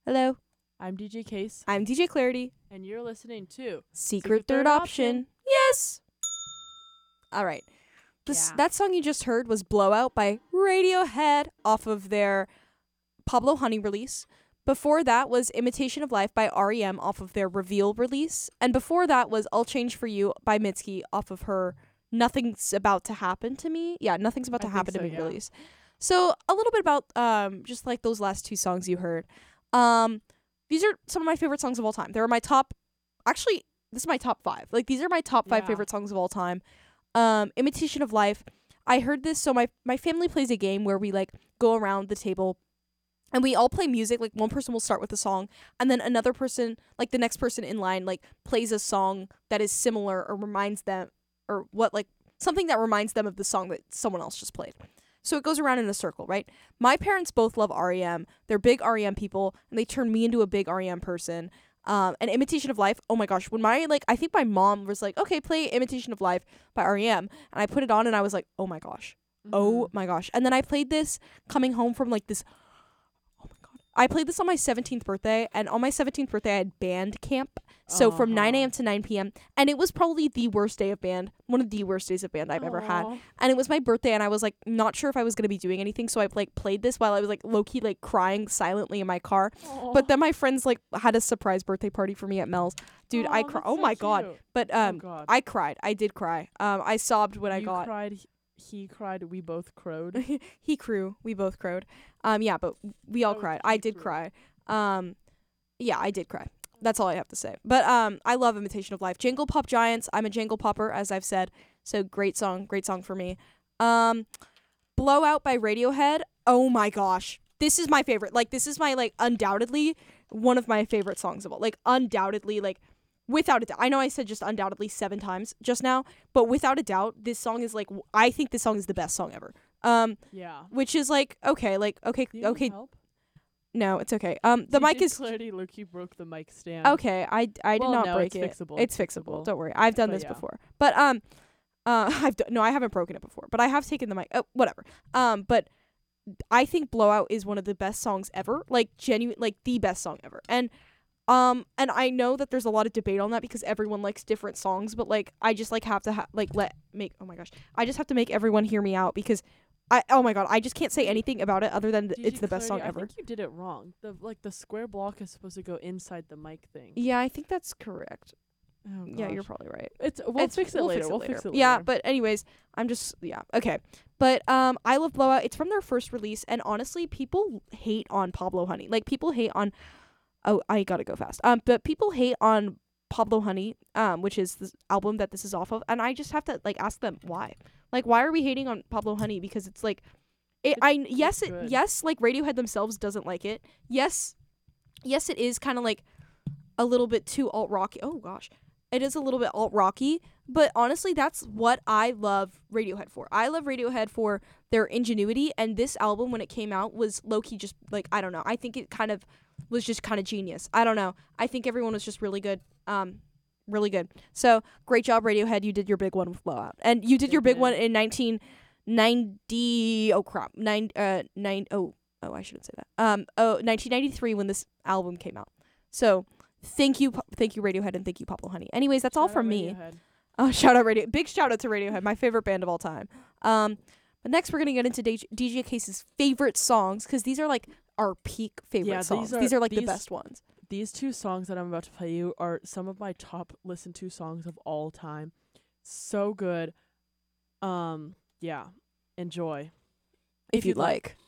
Hello, I'm DJ Case, I'm DJ Clarity. and you're listening to Secret Third Option. Yes! Alright. Yeah. That song you just heard was Blowout by Radiohead off of their Pablo Honey release. Before that was Imitation of Life by REM off of their Reveal release. And before that was I'll Change For You by Mitski off of her Nothing's About to Happen to Me. Yeah, Nothing's About to Happen to Me release. So a little bit about just like those last two songs you heard. These are some of my favorite songs of all time. They're my top. Actually, this is my top 5. Like these are my top 5 favorite songs of all time. Imitation of Life. I heard this. So my family plays a game where we like go around the table and we all play music. Like one person will start with a song and then another person, like the next person in line, like plays a song that is similar or reminds them or what like something that reminds them of the song that someone else just played. So it goes around in a circle, right? My parents both love REM. They're big REM people, and they turned me into a big REM person. And Imitation of Life, oh my gosh, when I think my mom was like, okay, play Imitation of Life by REM, and I put it on, and I was like, oh my gosh. Oh my gosh. And then I played this coming home from like this, oh my god. I played this on my 17th birthday, and on my 17th birthday, I had band camp. So from 9 a.m. to 9 p.m. And it was probably the worst day of band, one of the worst days of band I've ever had. And it was my birthday, and I was like not sure if I was going to be doing anything. So I like played this while I was like low-key like crying silently in my car. But then my friends like had a surprise birthday party for me at Mel's. Dude, I cried. Oh my god. But I cried. I did cry. I sobbed when I got. You cried. He cried. We both crowed. He crew. We both crowed. Yeah, but we all cried. I did cry. Yeah, I did cry. That's all I have to say. But I love Imitation of Life. Jangle Pop Giants. I'm a Jangle Popper, as I've said. So great song for me. Blowout by Radiohead. Oh my gosh. This is my favorite. Like this is my like undoubtedly one of my favorite songs of all. Like undoubtedly like without a doubt. I know I said just undoubtedly 7 times just now, but without a doubt this song is like I think this song is the best song ever. Yeah. Which is like okay. Do you need help? No, it's okay. The mic is Clarity Loki broke the mic stand. okay. I did not break it. Fixable. It's fixable. Don't worry. I've done this before. But I haven't broken it before. But I have taken the mic. Oh, whatever. But I think Blowout is one of the best songs ever. Like genuine, like the best song ever. And I know that there's a lot of debate on that because everyone likes different songs. But like I just like have to oh my gosh. I just have to make everyone hear me out because. Oh my god, I just can't say anything about it other than it's the best song ever. I think you did it wrong. The square block is supposed to go inside the mic thing. Yeah, I think that's correct. Oh, yeah, you're probably right. We'll fix it later. We'll fix it later. Yeah, but anyways, okay. But I love Blowout. It's from their first release, and honestly, people hate on Pablo Honey. Like people hate on. Oh, I gotta go fast. But people hate on Pablo Honey, which is the album that this is off of, and I just have to like ask them why. Like, why are we hating on Pablo Honey? Because it's like, yes, like Radiohead themselves doesn't like it. Yes, it is kind of like a little bit too alt rocky. Oh gosh, it is a little bit alt rocky. But honestly, that's what I love Radiohead for. I love Radiohead for their ingenuity, and this album when it came out was low key just like I don't know. I think it kind of was just kind of genius. I don't know. I think everyone was just really good. Really good. So great job, Radiohead. You did your big one with Blowout, and you did your big one in 1990. Oh crap, I shouldn't say that. 1993 when this album came out. So thank you, Radiohead, and thank you, Pablo Honey. Anyways, that's all from me. Shout out Radiohead. Big shout out to Radiohead, my favorite band of all time. But next we're gonna get into DJ Case's favorite songs because these are like our peak favorite songs. These are like the best ones. These 2 songs that I'm about to play you are some of my top listened to songs of all time. So good. Yeah. Enjoy. If you'd like.